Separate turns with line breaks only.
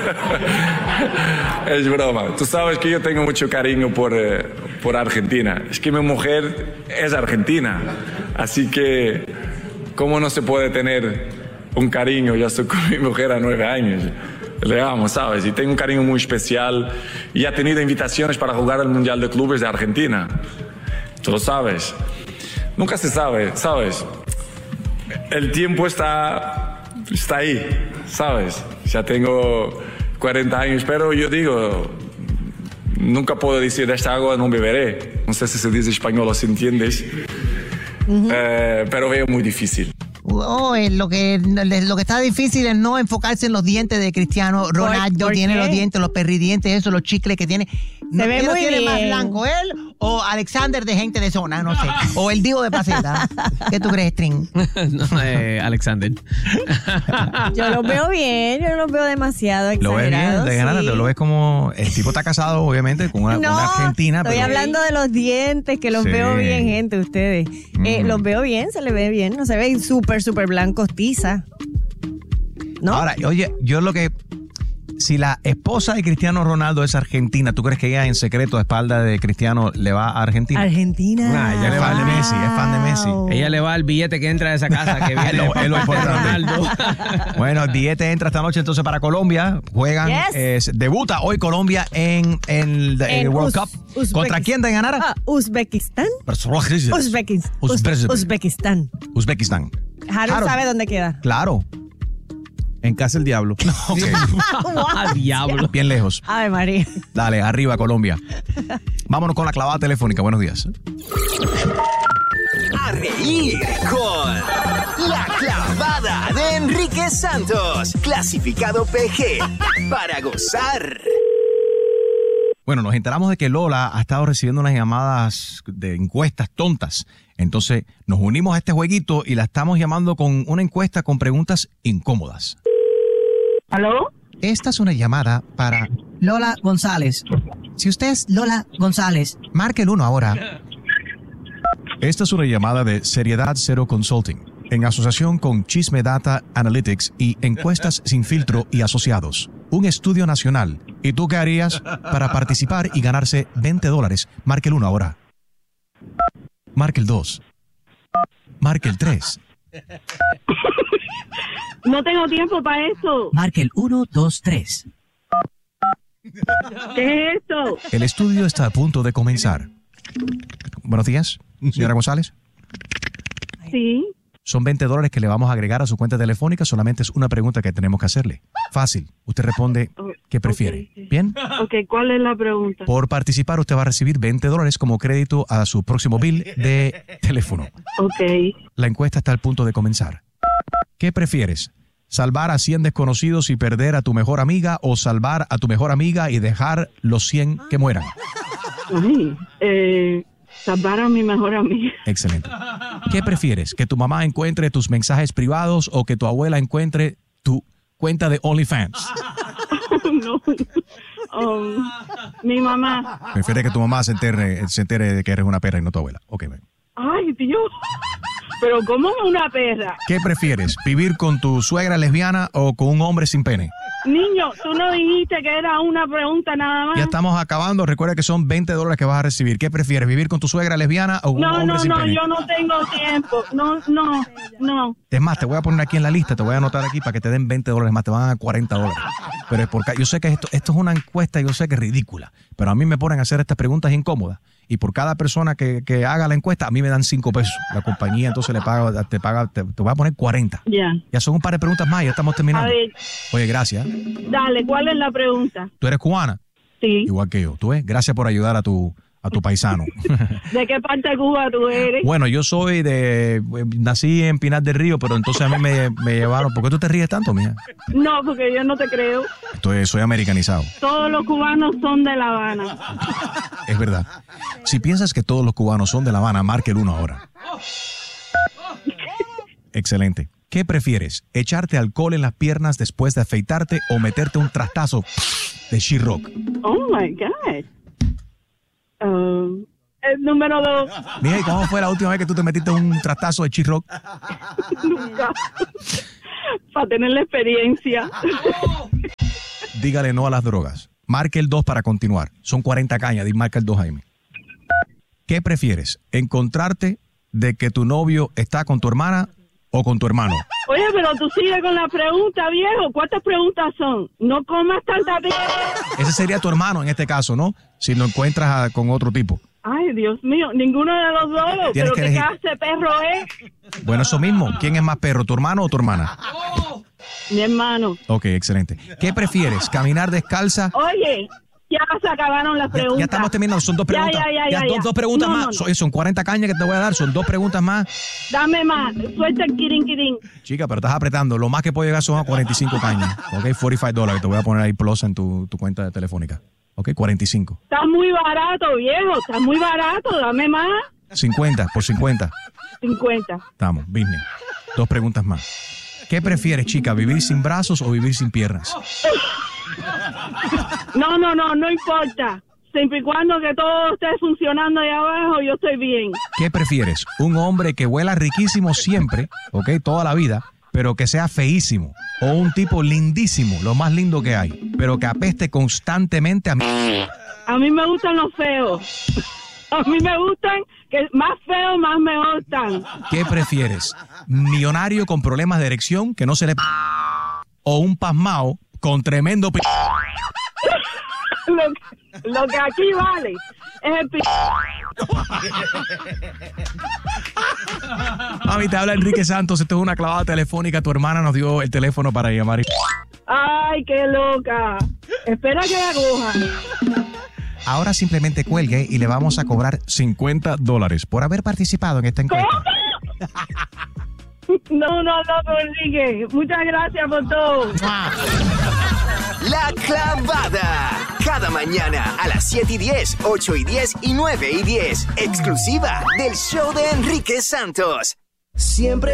Es broma. Tú sabes que yo tengo mucho cariño por Argentina. Es que mi mujer es argentina. Así que, ¿cómo no se puede tener un cariño? Yo estoy con mi mujer a 9 años. Le amo, ¿sabes? Y tengo un cariño muy especial. Y ha tenido invitaciones para jugar al Mundial de Clubes de Argentina. Tú lo sabes. Nunca se sabe, ¿sabes? El tiempo está ahí, ¿sabes? Ya tengo 40 años, pero yo digo, nunca puedo decir de esta agua no beberé. No sé si se dice español o si entiendes. Pero veo muy difícil.
Lo que está difícil es no enfocarse en los dientes de Cristiano Ronaldo. Tiene los dientes, los perridientes, eso, los chicles que tiene.
Se ve muy
tiene
bien.
más blanco él o Alexander de gente de zona, no sé. O el Divo de Paceta. ¿Qué tú crees, String?
No, Alexander.
Yo los veo bien, yo no los veo demasiado
Lo ves bien,
exagerados.
de ganas, lo ves como el tipo está casado, obviamente, con una argentina.
Estoy
pero
hablando de los dientes, que los
Sí.
veo bien, gente, ustedes. Los veo bien, se les ve bien, no se ven súper blancos, tiza. ¿No?
Ahora, oye, yo lo que... Si la esposa de Cristiano Ronaldo es argentina, ¿tú crees que ella en secreto a espalda de Cristiano le va a Argentina?
Argentina.
Ella es fan de Messi, es fan de Messi.
Ella le va al billete que entra de esa casa que viene de
Es lo importante.
Ronaldo.
Bueno, el billete entra esta noche entonces para Colombia. Juegan, debuta hoy Colombia en el World Cup. ¿Contra quién de ganar?
Uzbekistán. Uzbekistán.
Uzbekistán.
Harold sabe dónde queda.
Claro.
En Casa del Diablo.
Ok.
Al diablo.
Bien lejos.
Ave María.
Dale, arriba Colombia. Vámonos con la clavada telefónica. Buenos días.
A reír con La Clavada de Enrique Santos. Clasificado PG. Para gozar.
Bueno, nos enteramos de que Lola ha estado recibiendo unas llamadas de encuestas tontas. Entonces nos unimos a este jueguito y la estamos llamando con una encuesta con preguntas incómodas.
¿Aló?
Esta es una llamada para
Lola González. Si usted es Lola González,
marque el 1 ahora. Esta es una llamada de Seriedad Cero Consulting, en asociación con Chisme Data Analytics y Encuestas Sin Filtro y Asociados. Un estudio nacional. ¿Y tú qué harías para participar y ganarse $20? Marque el 1 ahora. Marque el 2. Marque el 3.
No tengo tiempo para eso.
marque el 1, 2, 3.
¿Qué es esto?
El estudio está a punto de comenzar. Buenos días, señora González.
Sí.
Son $20 que le vamos a agregar a su cuenta telefónica. Solamente es una pregunta que tenemos que hacerle. Fácil. Usted responde qué prefiere.
Okay.
¿Bien?
Ok, ¿cuál es la pregunta?
Por participar, usted va a recibir $20 como crédito a su próximo bill de teléfono.
Ok.
La encuesta está al punto de comenzar. ¿Qué prefieres? ¿Salvar a 100 desconocidos y perder a tu mejor amiga o salvar a tu mejor amiga y dejar los 100 que mueran?
Ay, salvar a mi mejor amiga.
Excelente. ¿Qué prefieres? ¿Que tu mamá encuentre tus mensajes privados o que tu abuela encuentre tu cuenta de OnlyFans?
No. Mi mamá.
Prefiere que tu mamá se entere de que eres una perra y no tu abuela. Ok, man.
Ay, Dios. Pero ¿cómo una perra?
¿Qué prefieres? ¿Vivir con tu suegra lesbiana o con un hombre sin pene?
Niño, tú no dijiste que era una pregunta nada más.
Ya estamos acabando. Recuerda que son $20 que vas a recibir. ¿Qué prefieres? ¿Vivir con tu suegra lesbiana o con un hombre sin pene?
No, yo no tengo tiempo. No.
Es más, te voy a poner aquí en la lista, te voy a anotar aquí para que te den $20 más, te van a dar $40. Pero es porque yo sé que esto es una encuesta, yo sé que es ridícula, pero a mí me ponen a hacer estas preguntas incómodas y por cada persona que haga la encuesta a mí me dan $5. La compañía entonces te voy a poner 40. Ya son un par de preguntas más, ya estamos terminando.
A ver.
Oye, gracias.
Dale, ¿cuál es la pregunta?
¿Tú eres cubana?
Sí.
Igual que yo. ¿Tú ves? Gracias por ayudar a tu paisano.
¿De qué parte de Cuba tú eres?
Bueno, yo nací en Pinar del Río, pero entonces a mí me llevaron. ¿Por qué tú te ríes tanto, mija?
No, porque yo no te creo.
Soy americanizado.
Todos los cubanos son de La Habana.
Es verdad. Si piensas que todos los cubanos son de La Habana, marque el 1 ahora. Excelente. ¿Qué prefieres? ¿Echarte alcohol en las piernas después de afeitarte o meterte un trastazo de She-Rock?
Oh, my God. El número 2.
Mira, ¿y cómo fue la última vez que tú te metiste un trastazo de She-Rock?
Nunca. Para tener la experiencia.
dígale no a las drogas. Marque el 2 para continuar. Son 40 cañas. Marca el 2, Jaime. ¿Qué prefieres? ¿Encontrarte de que tu novio está con tu hermana o con tu hermano?
Oye, pero tú sigues con la pregunta, viejo. ¿Cuántas preguntas son? No comas tanta pizza.
Ese sería tu hermano en este caso, ¿no? Si lo encuentras con otro tipo.
Ay, Dios mío, ninguno de los dos.
Tienes
¿Pero
que
qué
elegir.
clase de perro es?
Bueno, eso mismo. ¿Quién es más perro, tu hermano o tu hermana?
Mi hermano.
Ok, excelente. ¿Qué prefieres? ¿Caminar descalza?
Oye, ya se acabaron las preguntas.
Ya estamos terminando, son 2 preguntas.
Ya.
Dos preguntas
No,
más.
no.
Son 40 cañas que te voy a dar, son 2 preguntas más.
Dame más. Suelta el quirín.
Chica, pero estás apretando. Lo más que puedo llegar son a 45 cañas. Ok, $45 que te voy a poner ahí plus en tu cuenta telefónica. Ok, 45.
Estás muy barato, viejo. Estás muy barato. Dame más.
50 por 50.
50.
Estamos, business. 2 preguntas más. ¿Qué prefieres, chica, vivir sin brazos o vivir sin piernas?
No importa. Siempre y cuando que todo esté funcionando ahí abajo, yo estoy bien.
¿Qué prefieres? ¿Un hombre que huela riquísimo siempre, ok, toda la vida, pero que sea feísimo? ¿O un tipo lindísimo, lo más lindo que hay, pero que apeste constantemente a mí?
A mí me gustan los feos. A mí me gustan que más feos, más me gustan.
¿Qué prefieres? ¿Millonario con problemas de erección que no se le... o un pasmao con tremendo...
Lo que aquí vale es el
Mami, te habla Enrique Santos. Esto es una clavada telefónica. Tu hermana nos dio el teléfono para llamar.
Ay, qué loca. Espera que la coja.
Ahora simplemente cuelgue y le vamos a cobrar $50 por haber participado en esta encuesta.
No, Enrique. Muchas gracias por todo.
La Clavada. Cada mañana a las 7:10, 8:10 y 9:10. Exclusiva del show de Enrique Santos. Siempre